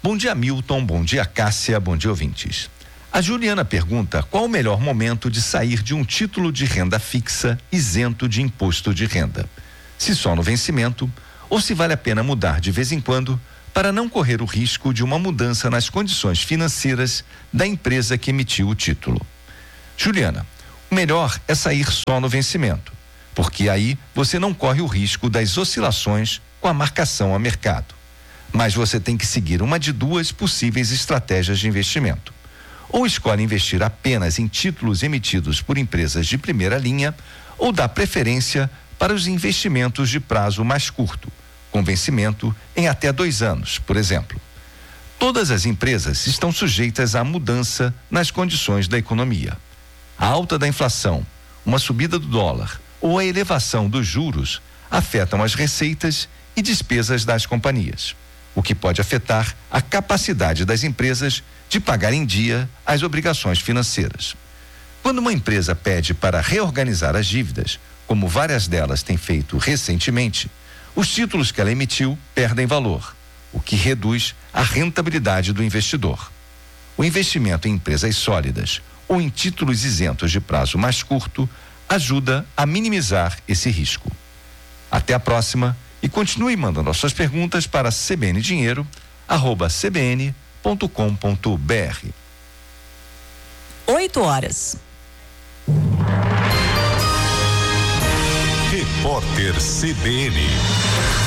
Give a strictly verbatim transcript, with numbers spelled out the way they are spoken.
Bom dia, Milton, bom dia, Cássia, bom dia, ouvintes. A Juliana pergunta qual o melhor momento de sair de um título de renda fixa isento de imposto de renda. Se só no vencimento ou se vale a pena mudar de vez em quando para não correr o risco de uma mudança nas condições financeiras da empresa que emitiu o título. Juliana, o melhor é sair só no vencimento, porque aí você não corre o risco das oscilações com a marcação a mercado. Mas você tem que seguir uma de duas possíveis estratégias de investimento. Ou escolhe investir apenas em títulos emitidos por empresas de primeira linha, ou dá preferência para os investimentos de prazo mais curto, com vencimento em até dois anos, por exemplo. Todas as empresas estão sujeitas à mudança nas condições da economia. A alta da inflação, uma subida do dólar ou a elevação dos juros afetam as receitas e despesas das companhias, o que pode afetar a capacidade das empresas de pagar em dia as obrigações financeiras. Quando uma empresa pede para reorganizar as dívidas, como várias delas têm feito recentemente, os títulos que ela emitiu perdem valor, o que reduz a rentabilidade do investidor. O investimento em empresas sólidas ou em títulos isentos de prazo mais curto ajuda a minimizar esse risco. Até a próxima e continue mandando as suas perguntas para cbndinheiro arroba cbn ponto com ponto br. Oito horas. Repórter C B N.